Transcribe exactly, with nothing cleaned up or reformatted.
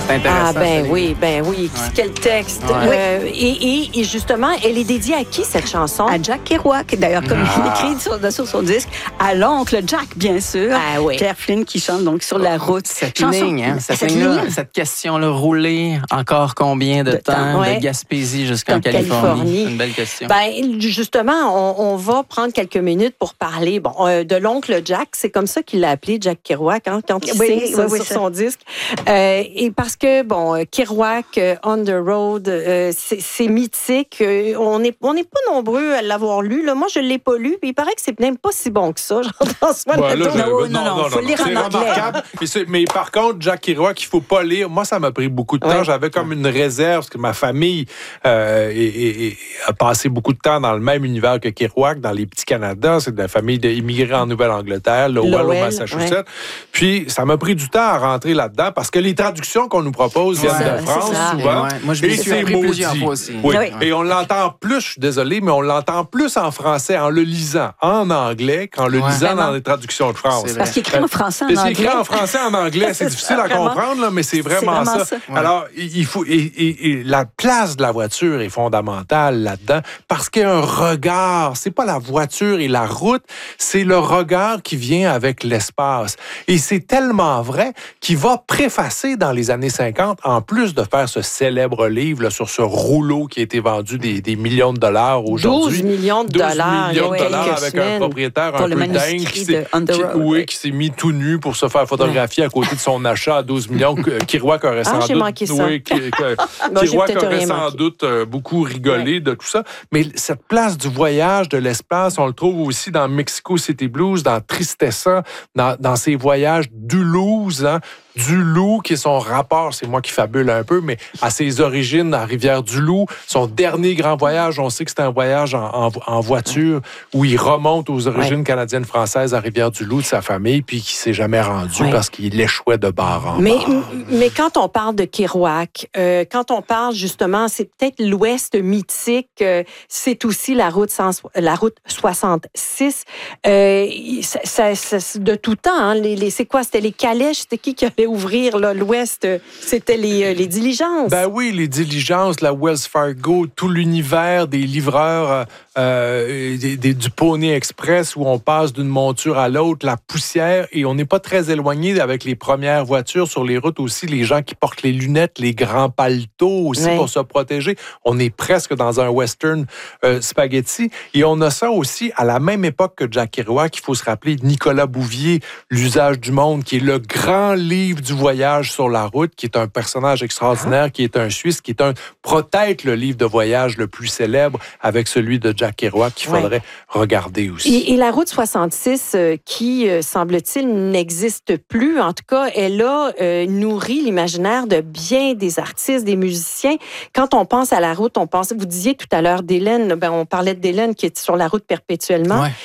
C'est intéressant. Ah ben ça, oui, ben oui. Ouais. Quel texte. Ouais. Euh, et, et, et justement, elle est dédiée à qui, cette chanson? À Jack Kerouac, d'ailleurs, comme Ah. il écrit sur, sur son disque, à l'oncle Jack, bien sûr. Ah oui. Claire Flynn qui chante donc sur la route. Cette Chanson- ligne, hein, cette, cette ligne-là, ligne. cette question-là, rouler encore combien de, De temps, temps, ouais. de Gaspésie jusqu'en Jusqu'en Californie? Californie. C'est une belle question. Ben, justement, on, on va prendre quelques minutes pour parler bon, euh, de l'oncle Jack. C'est comme ça qu'il l'a appelé, Jack Kerouac, hein, quand il Oui, signe ça oui, oui, sur ça. son disque. Euh, et parce que, bon, euh, Kerouac, euh, On the Road, euh, c'est, c'est mythique. Euh, on n'est on n'est pas nombreux à l'avoir lu. Là. Moi, je ne l'ai pas lu. Puis il paraît que c'est même pas si bon que ça, Jean-François Ouais, là, Nadeau. je- Non, non, non, non, faut non, lire c'est en anglais. remarquable. Mais, c'est- mais par contre, Jack Kerouac, il faut pas lire. Moi, ça m'a pris beaucoup de temps. Ouais. J'avais comme une réserve parce que ma famille euh, est- est- est- a passé beaucoup de temps dans le même univers que Kerouac, dans les petits Canada. C'est de la famille d'immigrés en Nouvelle-Angleterre, Lowell, au Lowell, Massachusetts. ouais. Puis, ça m'a pris du temps à rentrer là-dedans parce que les traductions qu'on nous propose viennent ça, de c'est France, ça. souvent. Ouais. Moi, je me Et suis c'est appris maudit. plusieurs fois aussi. Oui. Oui. Et on l'entend plus, je suis désolé, mais on l'entend plus en français en le lisant en anglais qu'en le Ouais. lisant Vraiment. dans les traductions de France. C'est vrai. Parce qu'il écrit en français, en Mais c'est anglais. écrit en français, en anglais. C'est difficile à Vraiment. comprendre, là, mais c'est vraiment, vraiment ça. ça. Ouais. Alors, il il faut. Et, et- et la place de la voiture est fondamentale là-dedans parce qu'il y a un regard. C'est pas la voiture et la route, c'est le regard qui vient avec l'espace. Et c'est tellement vrai qu'il va préfacer dans les années cinquante, en plus de faire ce célèbre livre là, sur ce rouleau qui a été vendu des, des millions de dollars aujourd'hui. douze millions de dollars. douze millions de il y a dollars quelques avec semaines. un propriétaire Pour un le peu dingue manuscrit qui s'est, de On the qui- Road, oui, oui. qui s'est mis tout nu pour se faire photographier à côté de son achat à douze millions. que Kerouac aurait Ah, sans j'ai doute, manqué ça. oui, que- que- Bon, j'ai Kerouac peut-être aurait rien sans manqué. doute euh, beaucoup rigolé de tout ça. Mais cette place du voyage, de l'espace, on le trouve aussi dans Mexico City Blues, dans Tristessa, dans, dans ses voyages d'Uluz, hein, du Loup, qui est son rapport, c'est moi qui fabule un peu, mais à ses origines à Rivière-du-Loup, son dernier grand voyage, on sait que c'est un voyage en, en- en voiture où il remonte aux origines Ouais. canadiennes-françaises à Rivière-du-Loup de sa famille, puis qui s'est jamais rendu Ouais. parce qu'il échouait de barre en Mais, barre. mais quand on parle de Kerouac, euh, quand on parle justement, c'est peut-être l'Ouest mythique, euh, c'est aussi la route, cent so- la route soixante-six. Euh, ça, ça- ça- de tout temps, hein, les, les- c'est quoi? C'était les calèches? C'était qui qui allait ouvrir là, l'Ouest? C'était les, euh, les diligences. Ben oui, les diligences, la Wells Fargo, tout l'univers des livreurs euh, euh, des, des- du Pony Express où on passe d'une monture à l'autre, la poussière, et on n'est pas très éloigné avec les premières voitures sur les routes aussi, les gens qui portent les lunettes, les grands paletots aussi Ouais. pour se protéger. On est presque dans un western euh, spaghetti. Et on a ça aussi à la même époque que Jack Kerouac. Il faut se rappeler Nicolas Bouvier, L'usage du monde, qui est le grand livre du voyage sur la route, qui est un personnage extraordinaire, qui est un Suisse, qui est un peut-être le livre de voyage le plus célèbre avec celui de Jack Kerouac qu'il Ouais. faudrait regarder aussi. Et, et la route soixante-six, euh, qui, euh, semble-t-il, n'existe plus, en tout cas, elle a euh, nourri l'imaginaire de bien des artistes, des musiciens. Quand on pense à la route, on pense, vous disiez tout à l'heure d'Hélène, ben, on parlait d'Hélène qui est sur la route perpétuellement. Ouais.